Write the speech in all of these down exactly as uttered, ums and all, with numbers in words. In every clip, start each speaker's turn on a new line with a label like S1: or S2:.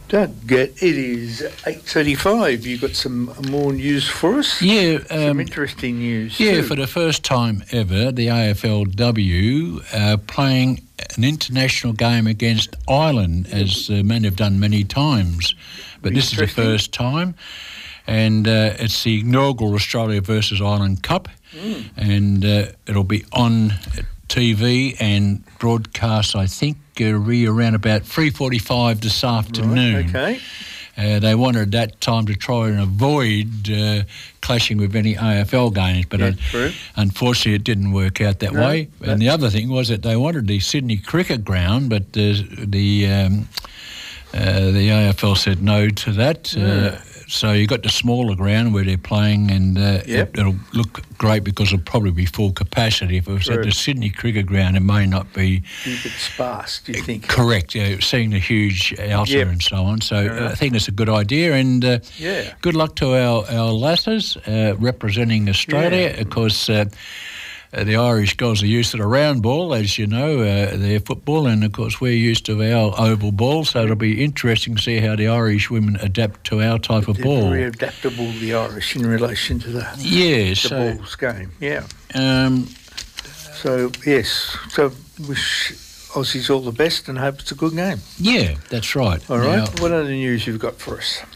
S1: Doug, it is eight thirty-five. You got some more news for us?
S2: Yeah. Um,
S1: some interesting news.
S2: Yeah,
S1: too.
S2: for the first time ever, the A F L W uh, playing an international game against Ireland, as uh, men have done many times. But this is the first time. And uh, it's the inaugural Australia versus Ireland Cup. Mm. And uh, it'll be on T V and broadcast, I think, uh, be around about three forty-five this afternoon.
S1: Right, okay.
S2: Uh, they wanted that time to try and avoid uh, clashing with any A F L games, but
S1: yeah,
S2: un-
S1: true.
S2: unfortunately it didn't work out that
S1: no,
S2: way. And the other thing was that they wanted the Sydney Cricket Ground, but the the, um, uh, the A F L said no to that.
S1: Yeah.
S2: Uh, So you got the smaller ground where they're playing, and uh,
S1: yep.
S2: it, it'll look great because it'll probably be full capacity. If it was True. At the Sydney Cricket Ground, it may not be.
S1: A bit sparse, do you think?
S2: Correct. Yeah, seeing the huge outer yep. and so on. So uh, I think that's a good idea, and uh,
S1: yeah.
S2: good luck to our our lasses uh, representing Australia.
S1: Yeah.
S2: Of course. Uh, Uh, the Irish girls are used to the round ball, as you know, uh, their football, and of course we're used to our oval ball, so it'll be interesting to see how the Irish women adapt to our type of
S1: They're
S2: ball.
S1: very adaptable, the Irish, in relation to the,
S2: yeah,
S1: the
S2: so,
S1: balls game, yeah.
S2: Um,
S1: so, yes, so wish Aussies all the best and hope it's a good game.
S2: Yeah, that's right.
S1: All right,
S2: now,
S1: what other news you've got for us?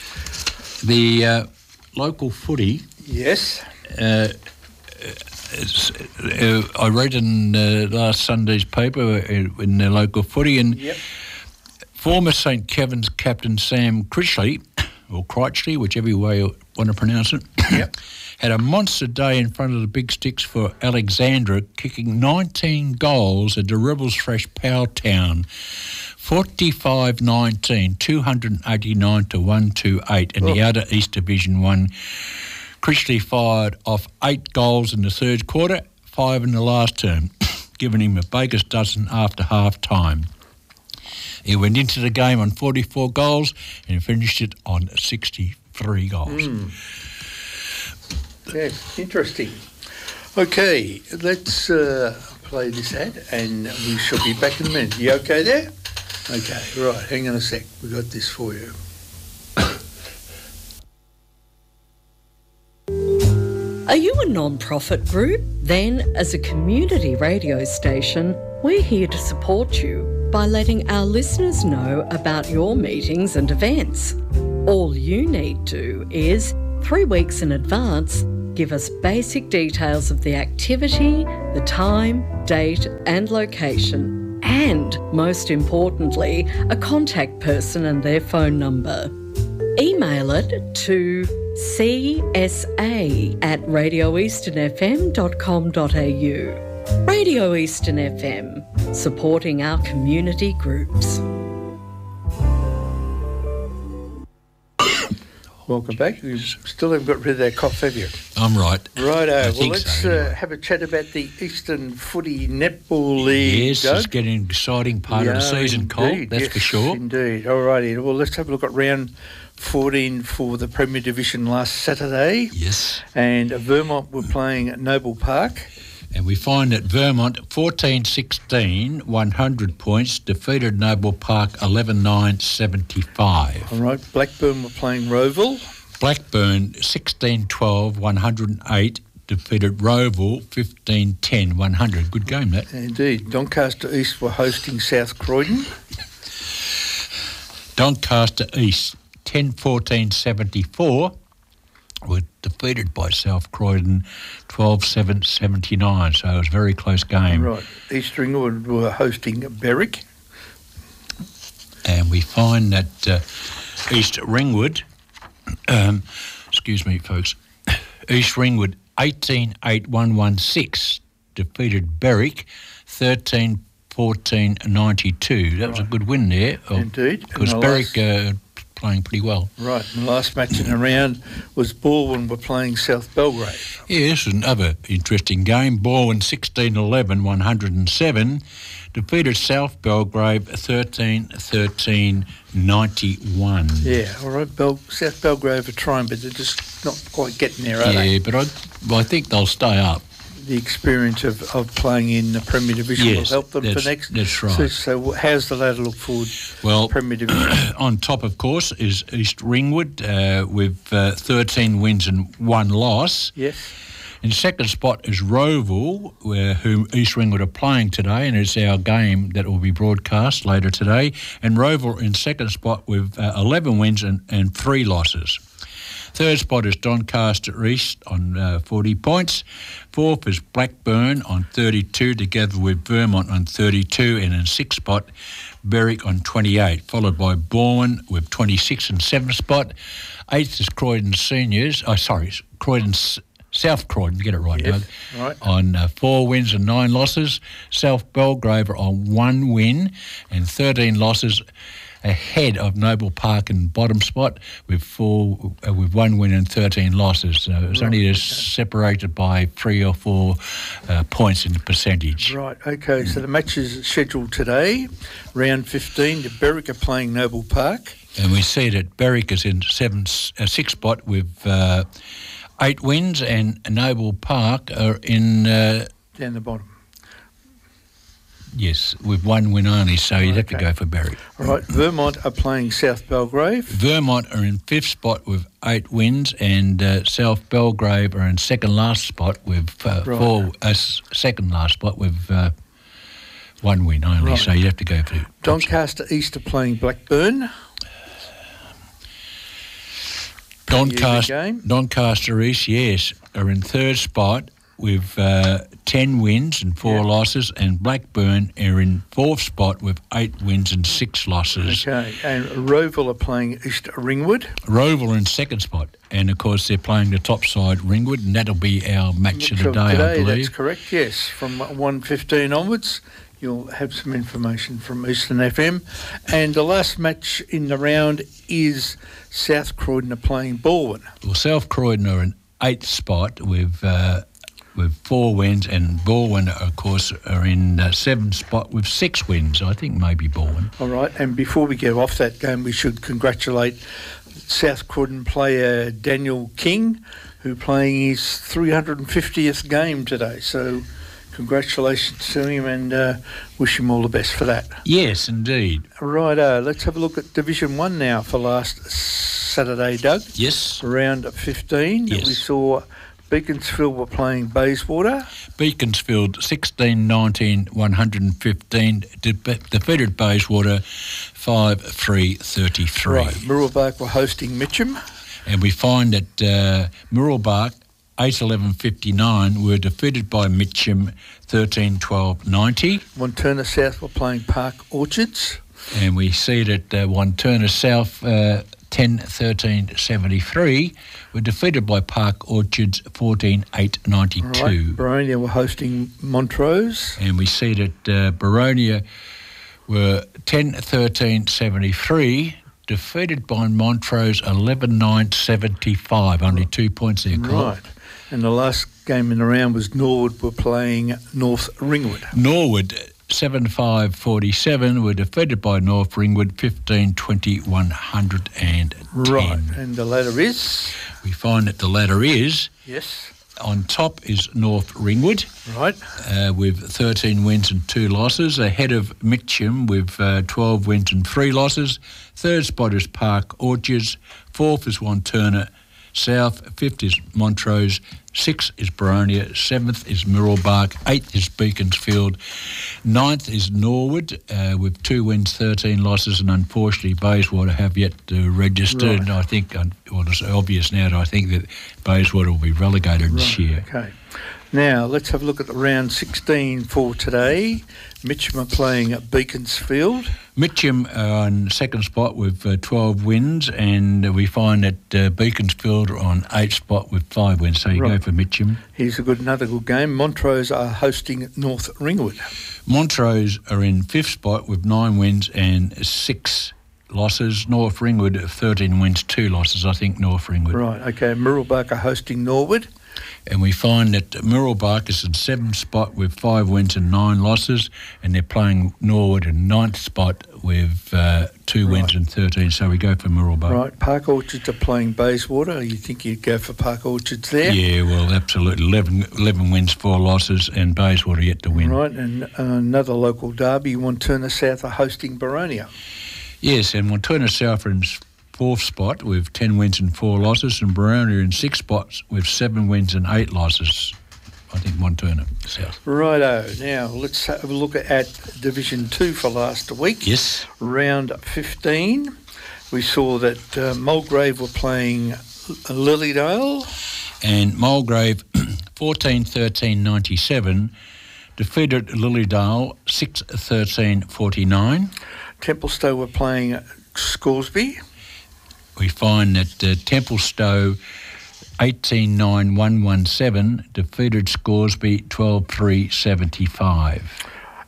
S2: The uh, local footy...
S1: Yes.
S2: Uh, It's, uh, I read in uh, last Sunday's paper uh, in the local footy, and
S1: yep.
S2: former Saint Kevin's captain Sam Critchley, or Critchley, whichever way you want to pronounce it,
S1: yep.
S2: had a monster day in front of the big sticks for Alexandra, kicking nineteen goals at the Rebels Fresh Power Town. forty-five nineteen, two eighty-nine to one twenty-eight in oh. the other East Division one. Critchley fired off eight goals in the third quarter, five in the last term, giving him a baker's dozen after half-time. He went into the game on forty-four goals and finished it on sixty-three goals.
S1: Mm. Yeah, interesting. Okay, let's uh, play this ad and we shall be back in a minute. You okay there? Okay, right, hang on a sec. We've got this for you.
S3: Are you a non-profit group? Then, as a community radio station, we're here to support you by letting our listeners know about your meetings and events. All you need to is, three weeks in advance, give us basic details of the activity, the time, date and location, and, most importantly, a contact person and their phone number. Email it to c s a at radio eastern f m dot com dot a u. Radio Eastern F M, supporting our community groups.
S1: Welcome back. You still haven't got rid of that cough, have you?
S2: I'm right.
S1: Righto. Well, let's
S2: so, anyway.
S1: uh, have a chat about the Eastern Footy Netball League.
S2: Yes,
S1: Doug.
S2: it's getting an exciting part
S1: yeah,
S2: of the season,
S1: indeed.
S2: Cole, that's
S1: yes,
S2: for sure.
S1: Indeed. All righty. Well, let's have a look at round fourteen for the Premier Division last Saturday.
S2: Yes.
S1: And Vermont were playing at Noble Park.
S2: And we find that Vermont, fourteen sixteen, one hundred points, defeated Noble Park eleven nine seventy-five.
S1: All right. Blackburn were playing Rowville.
S2: Blackburn, sixteen twelve, one hundred eight, defeated Rowville, fifteen ten, one hundred. Good game, that.
S1: Indeed. Doncaster East were hosting South Croydon.
S2: Doncaster East, ten fourteen seventy-four, were defeated by South Croydon, twelve seven seventy-nine. So it was a very close game.
S1: Right. East Ringwood were hosting Berwick.
S2: And we find that uh, East Ringwood, um, excuse me, folks, East Ringwood, eighteen eight one one six, defeated Berwick, thirteen fourteen ninety-two. That right. was a good win there.
S1: Indeed.
S2: Because Berwick uh, playing pretty well.
S1: Right. And the last match in the round was Balwyn were playing South Belgrave.
S2: Yeah, this was another interesting game. Balwyn sixteen eleven, one hundred seven, defeated South Belgrave thirteen thirteen ninety-one.
S1: Yeah, all right. Bel- South Belgrave are trying, but they're just not quite getting there, are
S2: yeah,
S1: they?
S2: Yeah, but I, I think they'll stay up.
S1: the experience of, of playing in the Premier Division
S2: Yes,
S1: will help them for
S2: that's-
S1: next.
S2: that's right.
S1: So, so how's the ladder look forward?
S2: Well,
S1: Premier Division.
S2: on top, of course, is East Ringwood uh, with uh, thirteen wins and one loss.
S1: Yes.
S2: In second spot is Roval, where, whom East Ringwood are playing today, and it's our game that will be broadcast later today. And Roval in second spot with uh, eleven wins and, and three losses. Third spot is Doncaster East on uh, forty points. Fourth is Blackburn on thirty-two, together with Vermont on thirty-two. And in sixth spot, Berwick on twenty-eight, followed by Bourne with twenty-six in seventh spot. Eighth is Croydon Seniors. Oh, sorry, Croydon South Croydon, get it right,
S1: Yes,
S2: Doug.
S1: right.
S2: On uh, four wins and nine losses. South Belgrave are on one win and thirteen losses, ahead of Noble Park in bottom spot with four uh, with one win and thirteen losses. So it was
S1: Right,
S2: only
S1: okay.
S2: just separated by three or four uh, points in the percentage.
S1: Right, okay, so the match is scheduled today, round fifteen. The Berwick are playing Noble Park.
S2: And we see that Berwick is in seven, uh, sixth spot with uh, eight wins, and Noble Park are in, uh,
S1: Down the bottom.
S2: yes, with one win only, so you'd have to
S1: Okay.
S2: go for Berwick.
S1: All right, Vermont are playing South Belgrave.
S2: Vermont are in fifth spot with eight wins, and uh, South Belgrave are in second last spot with uh,
S1: Right.
S2: four, uh, s- second last spot with uh, one win only,
S1: Right.
S2: so you'd have to go for
S1: Doncaster East are playing Blackburn.
S2: Doncaster,
S1: game.
S2: Doncaster East, yes, are in third spot with uh, ten wins and four
S1: Yeah.
S2: losses, and Blackburn are in fourth spot with eight wins and six losses.
S1: Okay, and Roval are playing East Ringwood.
S2: Roval in second spot, and of course they're playing the top side Ringwood, and that'll be our match of the day,
S1: today,
S2: I believe.
S1: that's correct, yes. From one fifteen onwards, you'll have some information from Eastern F M. And the last match in the round is South Croydon are playing Balwyn.
S2: Well, South Croydon are in eighth spot with uh, with four wins, and Balwyn, of course, are in uh, seventh spot with six wins. I think maybe Balwyn.
S1: All right, and before we get off that game, we should congratulate South Croydon player Daniel King, who playing his three hundred fiftieth game today. So congratulations to him, and uh, wish him all the best for that.
S2: Yes, indeed.
S1: Right, uh, let's have a look at Division one now for last Saturday, Doug.
S2: Yes.
S1: Round fifteen,
S2: Yes.
S1: we saw Beaconsfield were playing Bayswater.
S2: Beaconsfield sixteen nineteen one fifteen de- defeated Bayswater five three thirty-three.
S1: Right, Mirrabbark were hosting Mitcham.
S2: And we find that uh, Mirrabbark eight eleven fifty-nine were defeated by Mitcham thirteen twelve ninety.
S1: Wanturna South were playing Park Orchards.
S2: And we see that uh, Wanturna South uh, ten thirteen seventy-three were defeated by Park Orchards fourteen eight ninety-two.
S1: Right, Baronia were hosting Montrose.
S2: And we see that uh, Baronia were ten thirteen seventy-three, defeated by Montrose eleven nine seventy-five. Only two points there, Colin.
S1: Right, and the last game in the round was Norwood were playing North Ringwood.
S2: Norwood seven five forty-seven were defeated by North Ringwood fifteen twenty one ten.
S1: Right, and the ladder is?
S2: We find that the ladder is,
S1: Yes.
S2: on top is North Ringwood,
S1: Right.
S2: uh, with thirteen wins and two losses, ahead of Mitcham with uh, twelve wins and three losses. Third spot is Park Orchards, fourth is Wanturna South, fifth is Montrose, sixth is Baronia, seventh is Mirrabbark, eighth is Beaconsfield, ninth is Norwood uh, with two wins, thirteen losses, and unfortunately Bayswater have yet to register.
S1: Right.
S2: And I think, uh, well, it's obvious now that I think that Bayswater will be relegated this
S1: Right,
S2: year.
S1: Okay. Now, let's have a look at round sixteen for today. Mitcham are playing at Beaconsfield.
S2: Mitcham are on second spot with uh, twelve wins, and we find that uh, Beaconsfield are on eighth spot with five wins, so you
S1: Right.
S2: go for Mitcham.
S1: Here's a good, another good game. Montrose are hosting North Ringwood.
S2: Montrose are in fifth spot with nine wins and six losses. North Ringwood have thirteen wins, two losses, I think, North Ringwood.
S1: Right, okay. Mirrabbark are hosting Norwood.
S2: And we find that Mirrabbark is in seventh spot with five wins and nine losses, and they're playing Norwood in ninth spot with uh, two two
S1: Right.
S2: wins and thirteen, so we go for Mooroolbar.
S1: Right, Park Orchards are playing Bayswater. You think you'd go for Park Orchards there?
S2: Yeah, well, absolutely. eleven, eleven wins, four losses, and Bayswater yet to win.
S1: Right, and uh, another local derby, Wanturna South are hosting Baronia.
S2: Yes, and Wanturna South are in fourth spot with ten wins and four losses, and Baronia in sixth spots with seven wins and eight losses. I think Wanturna South.
S1: Righto, now let's have a look at Division two for last week.
S2: Yes.
S1: Round fifteen, we saw that uh, Mulgrave were playing Lilydale.
S2: And Mulgrave, fourteen thirteen ninety-seven, defeated Lilydale six thirteen forty-nine.
S1: Templestowe were playing Scoresby.
S2: We find that uh, Templestowe eighteen nine one seven defeated Scoresby twelve three seventy-five.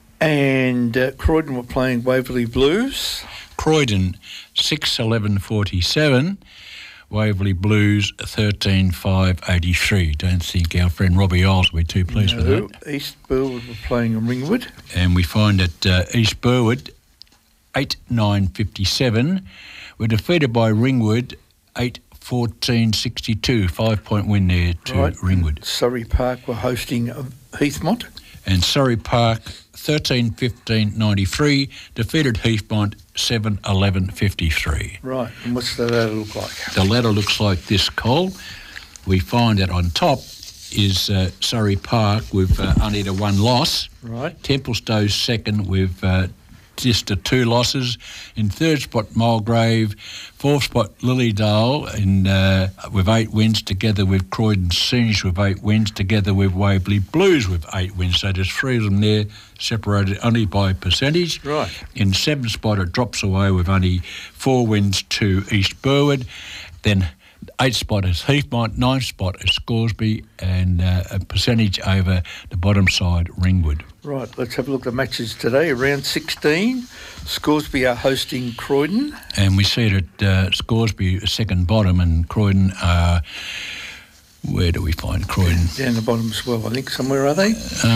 S1: And uh, Croydon were playing Waverley Blues.
S2: Croydon six eleven forty-seven, Waverley Blues thirteen five eighty-three. Don't think our friend Robbie Isles will be too pleased
S1: No,
S2: with that.
S1: East Burwood were playing Ringwood.
S2: And we find that uh, East Burwood eight nine fifty-seven were defeated by Ringwood eight fourteen sixty-two. Five-point win there to
S1: Right.
S2: Ringwood.
S1: Surrey Park were hosting uh, Heathmont.
S2: And Surrey Park thirteen fifteen ninety-three defeated Heathmont seven eleven fifty-three.
S1: Right, and what's the ladder look like?
S2: The ladder looks like this, Cole. We find that on top is uh, Surrey Park with uh, only the one loss.
S1: Right.
S2: Templestowe second with uh, just the two losses. In third spot, Mulgrave. Fourth spot, Lilydale in, uh, with eight wins, together with Croydon Seniors with eight wins, together with Waverley Blues with eight wins. So there's three of them there, separated only by percentage.
S1: Right.
S2: In seventh spot, it drops away with only four wins to East Burwood. Then eighth spot is Heathmont, ninth spot is Scoresby, and uh, a percentage over the bottom side, Ringwood.
S1: Right, let's have a look at the matches today. Round sixteen, Scoresby are hosting Croydon.
S2: And we see that uh, Scoresby is second bottom, and Croydon are... Where do we find Croydon?
S1: Down the bottom as well, I think, somewhere, are they?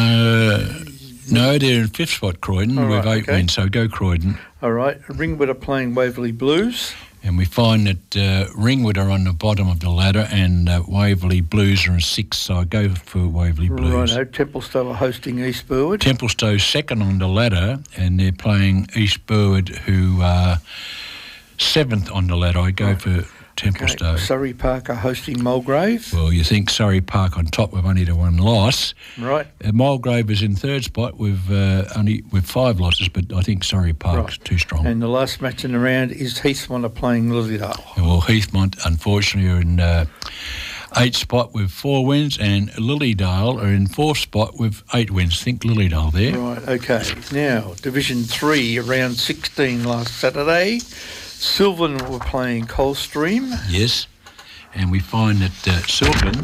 S2: Uh, no, they're in fifth spot, Croydon,
S1: All
S2: with
S1: right,
S2: eight
S1: okay.
S2: wins, so go Croydon.
S1: All right, Ringwood are playing Waverley Blues.
S2: And we find that uh, Ringwood are on the bottom of the ladder, and uh, Waverley Blues are in sixth, so I go for Waverley Blues.
S1: Righto, Templestowe are hosting East Burwood.
S2: Templestowe second on the ladder, and they're playing East Burwood, who are seventh on the ladder. I go
S1: Right.
S2: for Templestowe.
S1: Okay, Surrey Park are hosting Mulgrave.
S2: Well, you think Surrey Park on top with only the one loss.
S1: Right.
S2: Uh, Mulgrave is in third spot with uh, only with five losses, but I think Surrey Park's
S1: Right.
S2: too strong.
S1: And the last match in the round is Heathmont are playing Lilydale.
S2: Well, Heathmont, unfortunately, are in uh, eighth spot with four wins, and Lilydale are in fourth spot with eight wins. Think Lilydale there.
S1: Right, okay. Now, Division three, round sixteen last Saturday. Sylvan were playing Coldstream.
S2: Yes, and we find that uh, Sylvan,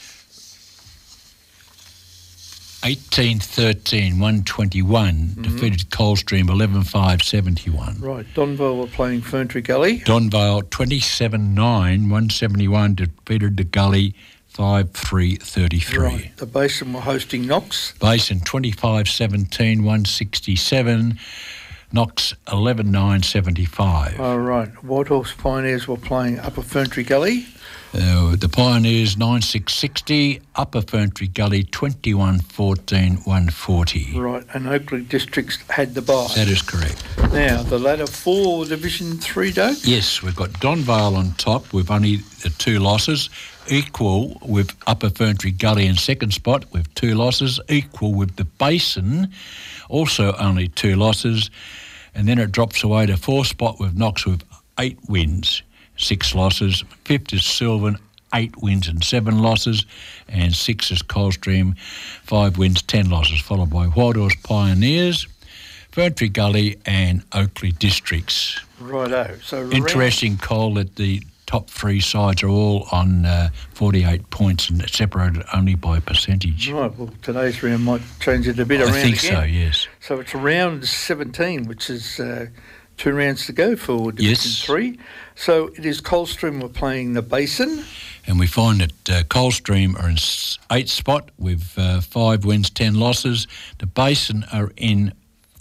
S2: eighteen thirteen one twenty-one,
S1: Mm-hmm.
S2: defeated Coldstream eleven five seventy-one.
S1: Right, Donvale were playing Ferntree Gully.
S2: Donvale twenty-seven nine one seventy-one, defeated the Gully five three thirty-three.
S1: Right, the Basin were hosting Knox.
S2: Basin twenty-five seventeen one sixty-seven, Knox eleven nine seventy-five.
S1: All right, Whitehorse Pioneers were playing Upper Ferntree Gully.
S2: Uh, the Pioneers nine six sixty, Upper Ferntree Gully twenty-one fourteen one forty.
S1: Right, and Oakley Districts had the bye.
S2: That is correct.
S1: Now, the ladder for Division three, Doug.
S2: Yes, we've got Donvale on top with only the two losses, equal with Upper Ferntree Gully in second spot with two losses, equal with the Basin, also only two losses, and then it drops away to fourth spot with Knox with eight wins, six losses. Fifth is Sylvan, eight wins and seven losses, and six is Coldstream, five wins, ten losses, followed by Whitehorse Pioneers, Ferntree Gully and Oakley Districts.
S1: Righto. So round-
S2: Interesting, Cole, that the top three sides are all on uh, forty-eight points and separated only by percentage.
S1: Right, well, today's round might change it a bit around
S2: I think
S1: again.
S2: so, yes.
S1: So it's round seventeen, which is uh, two rounds to go for Division
S2: Yes.
S1: three. So it is Coldstream were playing the Basin.
S2: And we find that uh, Coldstream are in s- eighth spot with uh, five wins, ten losses. The Basin are in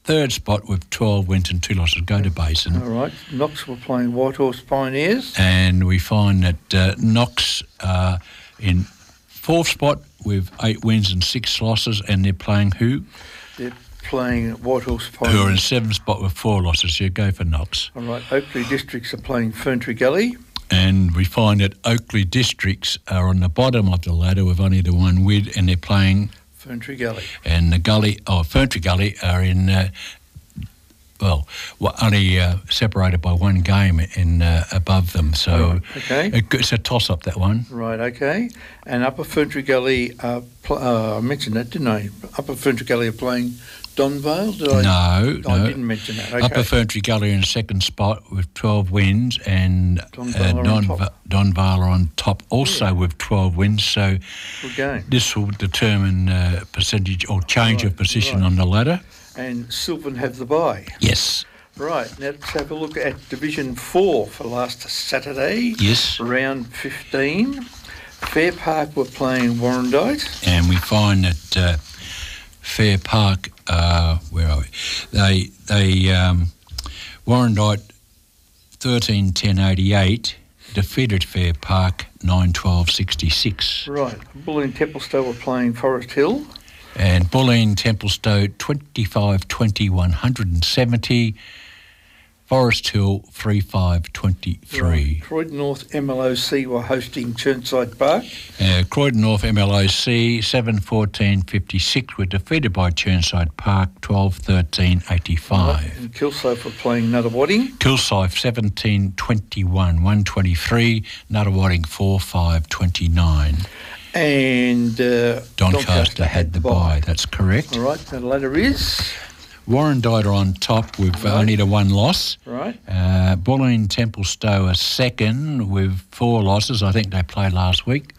S2: third spot with twelve wins and two losses. Go to Basin.
S1: All right. Knox were playing Whitehorse Pioneers.
S2: And we find that uh, Knox uh, in fourth spot with eight wins and six losses, and they're playing who?
S1: They're playing Whitehorse Pioneers.
S2: Who are in seventh spot with four losses. You go for Knox.
S1: All right. Oakley Districts are playing Ferntree Gully.
S2: And we find that Oakley Districts are on the bottom of the ladder with only the one win, and they're playing
S1: Ferntree Gully.
S2: And the Gully, oh, Ferntree Gully are in, uh, well, well, only uh, separated by one game in uh, above them. So
S1: right, okay.
S2: it, it's a toss-up, that one.
S1: Right, okay. And Upper Ferntree Gully, uh, pl- uh, I mentioned that, didn't I? Upper Ferntree Gully are playing Donvale? Did I?
S2: No,
S1: oh,
S2: no.
S1: I didn't mention that. Okay.
S2: Upper Ferntree Gully in second spot with twelve wins, and
S1: Donvale
S2: uh,
S1: on
S2: Don,
S1: top.
S2: Donvale are on top also
S1: Yeah.
S2: with twelve wins. So
S1: Good game.
S2: this will determine uh, percentage or change
S1: Right,
S2: of position
S1: right.
S2: on the ladder.
S1: And Sylvan have the bye.
S2: Yes.
S1: Right, now let's have a look at Division four for last Saturday.
S2: Yes.
S1: Round fifteen. Fair Park were playing Warrandyte.
S2: And we find that uh, Fair Park, uh, where are we? They, they um, Warrandyte thirteen ten eighty-eight defeated Fair Park nine twelve sixty-six.
S1: Right, Bulleen Templestowe were playing Forest Hill.
S2: And Bulleen Templestowe twenty-five twenty one seventy. Forest Hill three five twenty-three.
S1: Right. Croydon North M L O C were hosting Churnside Park.
S2: Uh, Croydon North M L O C seven fourteen fifty-six were defeated by Churnside Park twelve thirteen eighty-five.
S1: Right. And Kilsyth were playing Nuttawading.
S2: Kilsyth seventeen twenty-one one twenty-three. Nuttawading four five twenty-nine.
S1: And uh,
S2: Doncaster, Doncaster had the bye. That's correct.
S1: All right, the ladder is...
S2: Warrandyte are on top with
S1: Right.
S2: only the one loss.
S1: Right.
S2: Uh, Bulleen Templestowe are second with four losses. I think they played last week.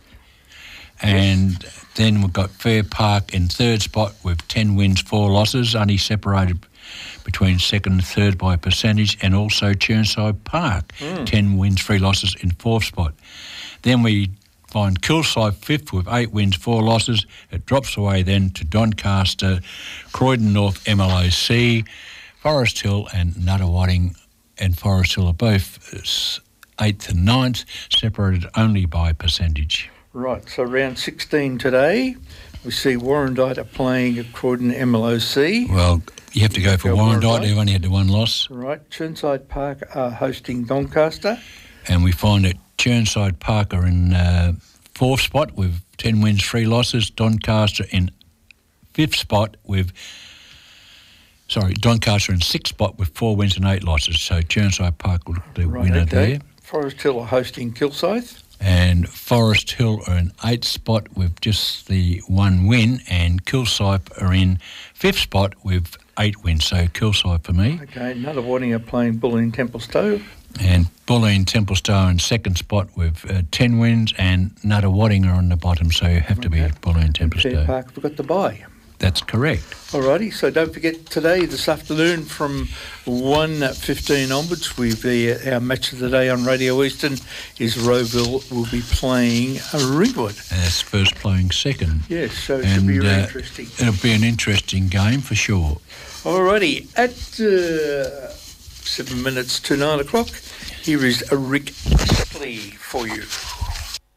S2: And yes. Then we've got Fair Park in third spot with ten wins, four losses, only separated between second and third by a percentage, and also Churnside Park, mm. ten wins, three losses in fourth spot. Then we find Kilsyth fifth with eight wins, four losses. It drops away then to Doncaster, Croydon North M L O C, Forest Hill and Nuttawading, and Forest Hill are both eighth and ninth, separated only by percentage.
S1: Right, so round sixteen today, we see Warrandyte are playing at Croydon M L O C.
S2: Well, you have to go for
S1: go
S2: Warrandyte,
S1: Warrandyte.
S2: they've only had the one loss.
S1: Right, Churnside Park are hosting Doncaster.
S2: And we find that Churnside Park are in uh, fourth spot with ten wins, three losses. Doncaster in fifth spot with, sorry, Doncaster in sixth spot with four wins and eight losses. So Churnside Park will be the
S1: Right,
S2: winner
S1: okay.
S2: there.
S1: Forest Hill are hosting Kilsyth.
S2: And Forest Hill are in eighth spot with just the one win, and Kilsyth are in fifth spot with eight wins. So Kilsyth for me.
S1: Okay, Nuttawading are playing Bulleen Templestowe.
S2: And Bulleen Templestowe in second spot with uh, ten wins, and Nuttawading are on the bottom, so you have to be
S1: Okay.
S2: Bulleen
S1: Fair
S2: Templestowe.
S1: Park have got the bye.
S2: That's correct.
S1: Alrighty, so don't forget today, this afternoon from one fifteen onwards, we've uh, our match of the day on Radio Eastern is Rowville will be playing Ringwood.
S2: As first playing second.
S1: Yes, so it
S2: and,
S1: should be really
S2: uh,
S1: interesting.
S2: It'll be an interesting game for sure.
S1: Alrighty, at uh, seven minutes to nine o'clock, here is a Rick Astley for you.